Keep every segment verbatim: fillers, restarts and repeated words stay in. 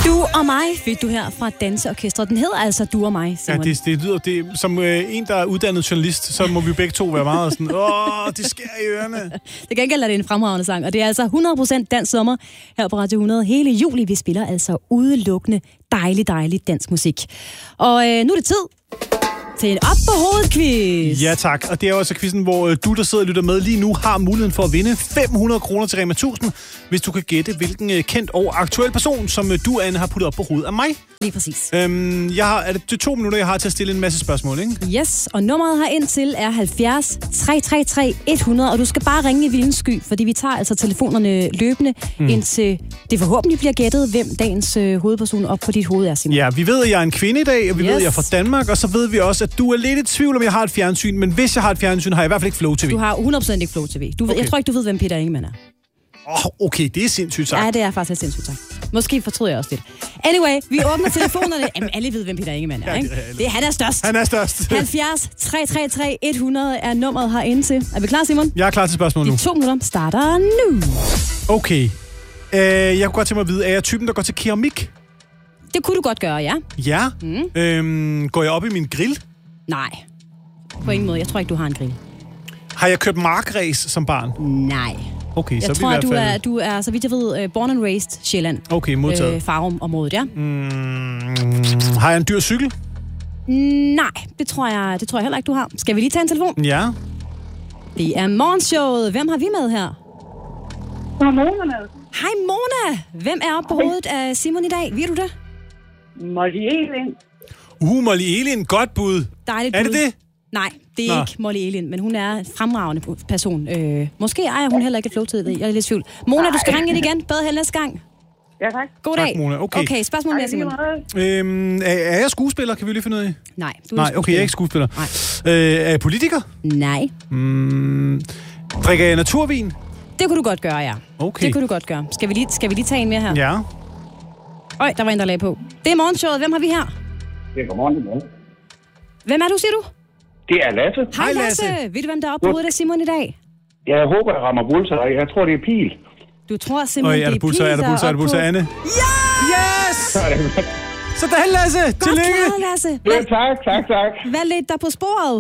Du og mig fik du her fra Danseorkestret. Den hedder altså Du og mig, Simon. Ja, det, det lyder... Det, som øh, en, der er uddannet journalist, så må vi begge to være meget sådan, åh, det sker i ørerne. Det kan ikke lade det en fremragende sang, og det er altså hundrede procent dansk sommer her på Radio hundrede. Hele juli, vi spiller altså udelukkende dejlig, dejlig dansk musik. Og øh, nu er det tid til en op på hovedet quiz. Ja tak, og det er jo altså quizzen, hvor øh, du, der sidder og lytter med lige nu, har muligheden for at vinde fem hundrede kroner til Rema tusind, hvis du kan gætte, hvilken øh, kendt og aktuel person, som øh, du, Anne, har puttet op på hovedet af mig. Lige præcis. Øhm, jeg har, er det, det er to minutter, jeg har til at stille en masse spørgsmål, ikke? Yes, og nummeret her ind til er halvfjerds tre tre tre hundrede, og du skal bare ringe i vildens sky, fordi vi tager altså telefonerne løbende, mm. indtil det forhåbentlig bliver gættet, hvem dagens øh, hovedperson op på dit hoved er, Simon. Ja, vi ved, at jeg er en kvinde i dag, og vi yes. ved, at jeg er fra Danmark, og så ved vi også, at du er lidt i tvivl, om jeg har et fjernsyn, men hvis jeg har et fjernsyn, har jeg i hvert fald ikke Flow T V. Du har hundrede procent ikke Flow T V. Du, okay. Jeg tror ikke, du ved, hvem Peter Ingemann er. Åh, oh, okay, det er sindssygt sagt. Ja, det er faktisk et sindssygt sagt. Måske fortryder jeg også lidt. Anyway, vi åbner telefonerne. Jamen, alle ved, hvem Peter Ingemann er, ikke? Ja, det er, det er, han er størst. Han er størst. halvfjerds tre tre tre hundrede er nummeret herinde til. Er vi klar, Simon? Jeg er klar til spørgsmålet nu. De to minutter starter nu. Okay. Øh, jeg kunne godt tænke mig at vide, er jeg typen, der går til keramik? Det kunne du godt gøre, ja. Ja? Mm. Øhm, går jeg op i min grill? Nej. På ingen måde. Jeg tror ikke, du har en grill. Har jeg kørt markræs som barn? Nej. Okay, så jeg tror, vi i hvert fald... du er, du er, så vidt jeg ved, uh, born and raised Sjælland. Okay, modtaget. Øh, Farum-området, ja. Mm, har jeg en dyr cykel? Nej, det tror, jeg, det tror jeg heller ikke, du har. Skal vi lige tage en telefon? Ja. Det er morgenshowet. Hvem har vi med her? Der er Mona med. Hej Mona! Hvem er oppe på hovedet af Simon i dag? Ved du det? Molly Elin. Uh, Molly Elin. Godt bud. Dejligt er bud. det det? Nej, det er Nå. ikke Molly Elin, men hun er en fremragende person. Øh, måske ejer hun heller ikke et Flow T V. Jeg er lidt i tvivl. Mona, du skal ringe ind igen. Bedre held næste gang. Ja, tak. God Tak, dag. Mona. Okay. Okay, spørgsmål mere, Simon. Øhm, er, er jeg skuespiller? Kan vi lige finde ud af? Nej, du er Nej, okay, jeg er ikke skuespiller. Nej. Øh, er jeg politiker? Nej. Mm, drikker jeg naturvin? Det kunne du godt gøre, ja. Okay. Det kunne du godt gøre. Skal vi lige, skal vi lige tage en mere her? Ja. Øj, der var en, der lagde på. Det er morgenshowet. Hvem har vi her? Det er godmorgen, det er. Hvem er du, siger du? Det er Lasse. Hej, Hej, Lasse. Lasse. Ved du, hvem der er oppe på hovedet af Simon i dag? Jeg håber, jeg rammer bullseye. Jeg tror, det er Pil. Du tror simpelthen, Øj, er det der er bullseye? Er der bullseye? Er der bullseye? Anne? Ja! Yes! Så er det godt. Sådan, Lasse! Godt Tillykke! klaret, Lasse. Ja, Hvad, tak, tak, tak. hvad ledte dig på sporet?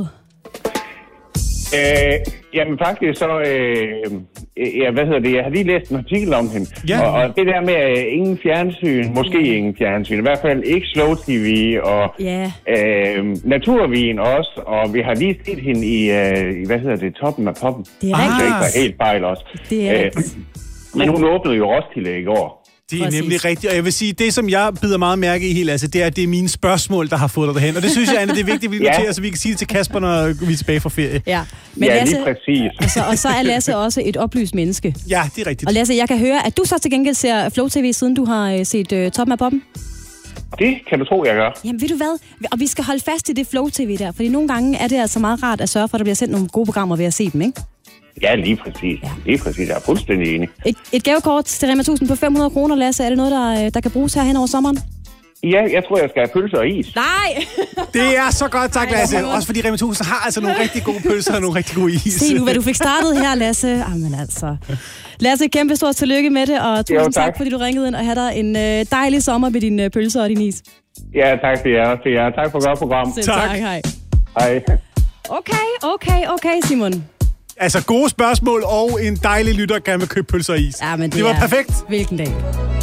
Øh, jamen faktisk så, øh, ja, hvad hedder det, jeg har lige læst en artikel om hende. Ja. Og, og det der med øh, ingen fjernsyn, måske ingen fjernsyn, i hvert fald ikke Slow T V og Ja. øh, naturvin også. Og vi har lige set hende i, øh, i hvad hedder det, Toppen af Poppen. Det er Ah. Det rigtigt. ikke var helt fejl også. Det er Øh, rigtigt. Men hun åbnede jo Roskilde i går. Det er Præcis. nemlig rigtigt, og jeg vil sige, det som jeg bider meget mærke i helt, altså, det er, at det er mine spørgsmål, der har fået dig derhen. Og det synes jeg, Anne, det er vigtigt, at vi Ja. noterer, så vi kan sige det til Kasper, når vi er tilbage fra ferie. Ja, men Ja, Lasse, lige præcis. og, så, og så er Lasse også et oplyst menneske. Ja, det er rigtigt. Og Lasse, jeg kan høre, at du så til gengæld ser Flow T V, siden du har øh, set øh, Toppen af Poppen. Det kan du tro, jeg gør. Jamen, ved du hvad? Og vi skal holde fast i det Flow T V der, fordi nogle gange er det altså meget rart at sørge for, at der bliver sendt nogle gode programmer ved at se dem, ikke? Ja, lige præcis. Ja. Lige præcis. Jeg er fuldstændig enig. Et, et gavekort til Rema tusind på fem hundrede kroner, Lasse. Er det noget, der, der kan bruges her hen over sommeren? Ja, jeg tror, jeg skal have pølser og is. Nej! Det er så godt, tak, Ej, Lasse. hvor godt. Også fordi Rema tusind har altså nogle rigtig gode pølser og nogle rigtig gode is. Se nu, hvad du fik startet her, Lasse. Jamen altså. Lasse, kæmpe stort tillykke med det, og tusind Jo, tak. tak, fordi du ringede ind og have dig en øh, dejlig sommer med dine øh, pølser og din is. Ja, tak til jer. Til jer. Tak for et godt program. Selv Tak. tak, hej. Hej. Okay, okay, okay, Simon. Altså gode spørgsmål og en dejlig lytter, kan man købe pølser og is. Ja, men det, det var er, perfekt. Hvilken dag.